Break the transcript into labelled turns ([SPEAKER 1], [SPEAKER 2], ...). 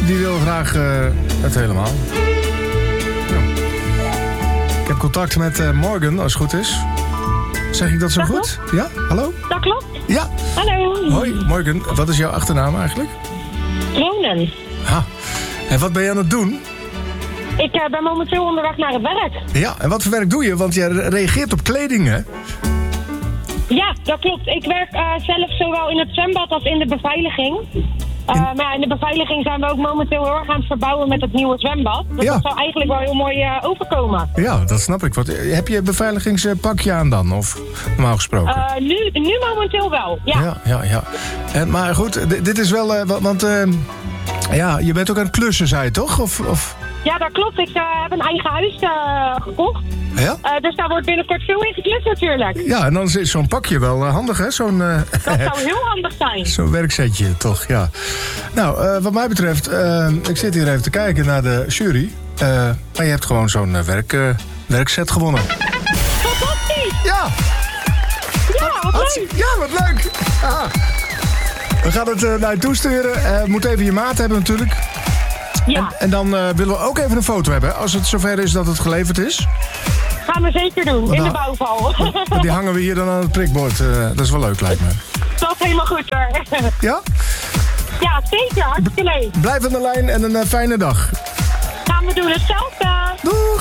[SPEAKER 1] die wil graag het helemaal. Ja. Ik heb contact met Morgan, als het goed is. Zeg ik dat zo goed? Ja, hallo?
[SPEAKER 2] Dat klopt.
[SPEAKER 1] Ja.
[SPEAKER 2] Hallo.
[SPEAKER 1] Hoi, Morgan. Wat is jouw achternaam eigenlijk?
[SPEAKER 2] Kronen.
[SPEAKER 1] Ha. En wat ben je aan het doen?
[SPEAKER 2] Ik ben momenteel onderweg naar het werk.
[SPEAKER 1] Ja, en wat voor werk doe je? Want je reageert op kleding, hè?
[SPEAKER 2] Ja, dat klopt. Ik werk zelf zowel in het zwembad als in de beveiliging. Maar ja, in de beveiliging zijn we ook momenteel heel erg aan het verbouwen met het nieuwe zwembad. Dus
[SPEAKER 1] Ja.
[SPEAKER 2] dat zou eigenlijk wel heel mooi overkomen.
[SPEAKER 1] Ja, dat snap ik. Heb je een beveiligingspakje aan dan? Of normaal gesproken?
[SPEAKER 2] Nu momenteel wel, ja.
[SPEAKER 1] Ja. Maar goed, dit is wel... want ja, je bent ook aan het klussen, zei je toch? Of...
[SPEAKER 2] Ja, dat klopt. Ik heb een eigen huis gekocht.
[SPEAKER 1] Ja?
[SPEAKER 2] Dus daar wordt binnenkort veel in geklust natuurlijk.
[SPEAKER 1] Ja, en dan is zo'n pakje wel handig, hè?
[SPEAKER 2] Dat zou heel handig zijn.
[SPEAKER 1] Zo'n werksetje, toch? Ja. Nou, wat mij betreft, ik zit hier even te kijken naar de jury. Maar je hebt gewoon zo'n werkset gewonnen.
[SPEAKER 2] Fantastisch!
[SPEAKER 1] Ja!
[SPEAKER 2] Ja, wat leuk!
[SPEAKER 1] Ja, wat leuk! Aha. We gaan het naar je toesturen. Moet even je maat hebben natuurlijk.
[SPEAKER 2] Ja,
[SPEAKER 1] En dan willen we ook even een foto hebben, als het zover is dat het geleverd is.
[SPEAKER 2] gaan we zeker doen, in de bouwval.
[SPEAKER 1] Die hangen we hier dan aan het prikbord. Dat is wel leuk, lijkt me.
[SPEAKER 2] Dat is helemaal goed hoor.
[SPEAKER 1] Ja?
[SPEAKER 2] Ja, zeker. Hartstikke leuk.
[SPEAKER 1] Blijf aan de lijn en een fijne dag.
[SPEAKER 2] Gaan we doen hetzelfde.
[SPEAKER 1] Doeg!